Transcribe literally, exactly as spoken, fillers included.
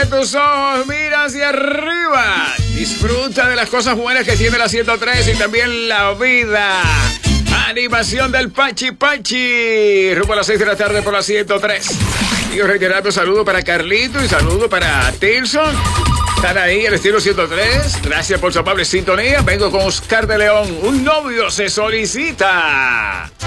Abre tus ojos, mira hacia arriba. Disfruta de las cosas buenas que tiene la ciento tres y también la vida. Animación del Pachi Pachi. Rumbo a las seis de la tarde por la ciento tres. Y reiterando saludo para Carlito y saludo para Tilson. Están ahí, el estilo ciento tres. Gracias por su amable sintonía. Vengo con Oscar de León. Un novio se solicita.